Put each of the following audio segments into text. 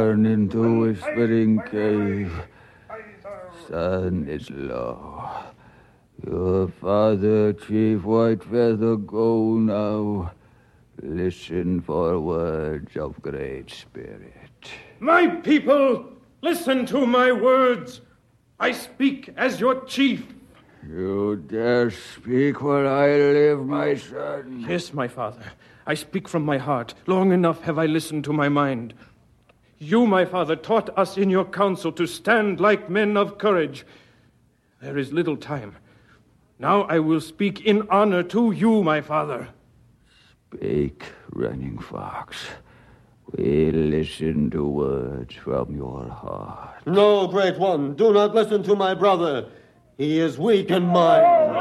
Turn into Whispering Cave. Sun is low. Your father, Chief Whitefeather, go now. Listen for words of Great Spirit. My people, listen to my words. I speak as your chief. You dare speak where I live, my son? Yes, my father. I speak from my heart. Long enough have I listened to my mind. You, my father, taught us in your council to stand like men of courage. There is little time. Now I will speak in honor to you, my father. Speak, Running Fox. We listen to words from your heart. No, Great One, do not listen to my brother. He is weak in mind.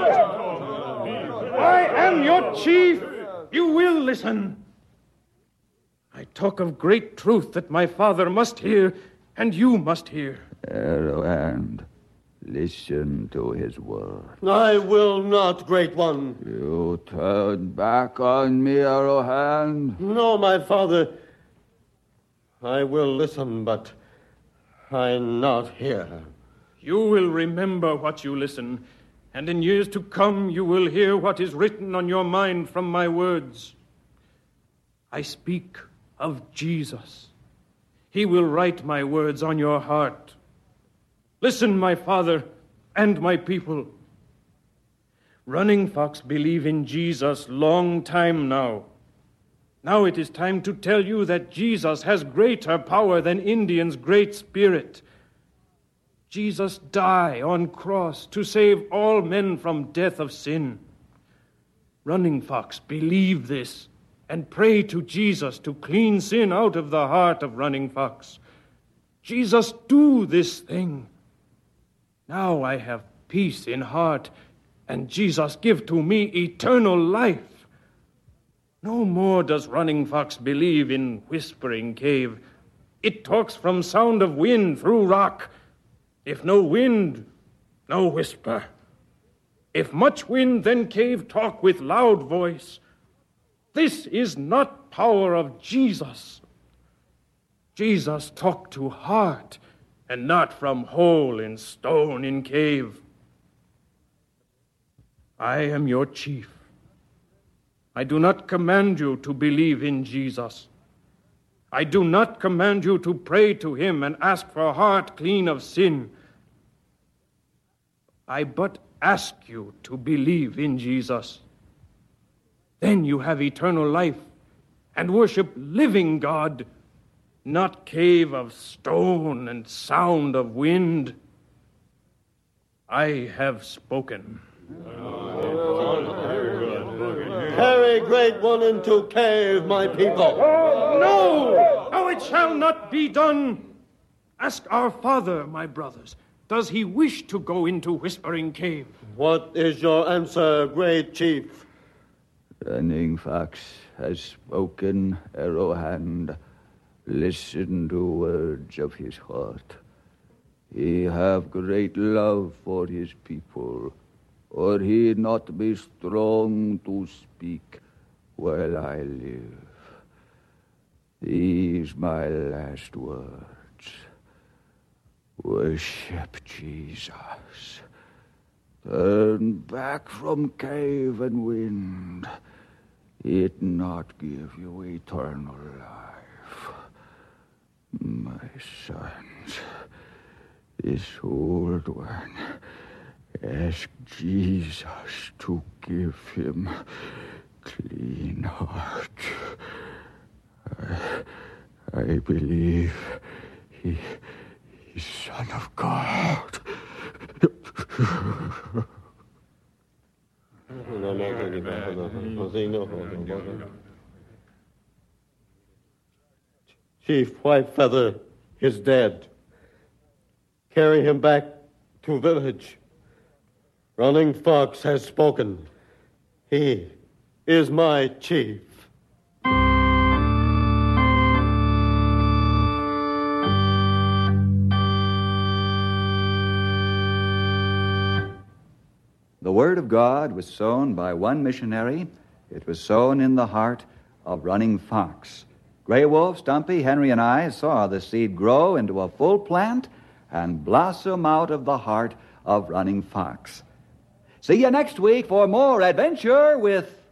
I am your chief. You will listen. I talk of great truth that my father must hear, and you must hear. Arrowhand, listen to his word. I will not, Great One. You turn back on me, Arrowhand? No, my father. I will listen, but I not hear. You will remember what you listen, and in years to come you will hear what is written on your mind from my words. I speak of Jesus. He will write my words on your heart. Listen, my father and my people. Running Fox believe in Jesus long time now. Now it is time to tell you that Jesus has greater power than Indians' great spirit. Jesus died on cross to save all men from death of sin. Running Fox, believe this and pray to Jesus to clean sin out of the heart of Running Fox. Jesus, do this thing. Now I have peace in heart, and Jesus give to me eternal life. No more does Running Fox believe in Whispering Cave. It talks from sound of wind through rock. If no wind, no whisper. If much wind, then cave talk with loud voice. This is not power of Jesus. Jesus talk to heart, and not from hole in stone in cave. I am your chief. I do not command you to believe in Jesus. I do not command you to pray to him and ask for a heart clean of sin. I but ask you to believe in Jesus. Then you have eternal life and worship living God, not cave of stone and sound of wind. I have spoken. Carry Great One into cave, my people. Oh, no! Oh, it shall not be done. Ask our father, my brothers. Does he wish to go into Whispering Cave? What is your answer, Great Chief? Running Fox has spoken, Arrowhand. Listen to words of his heart. He have great love for his people, or he not be strong to speak while I live. These my last words. Worship Jesus. Turn back from cave and wind. It not give you eternal life. My sons, this old one ask Jesus to give him clean heart. I believe he's Son of God. Chief Whitefeather is dead. Carry him back to village. Running Fox has spoken. He is my chief. The Word of God was sown by one missionary. It was sown in the heart of Running Fox. Grey Wolf, Stumpy, Henry, and I saw the seed grow into a full plant and blossom out of the heart of Running Fox. See you next week for more adventure with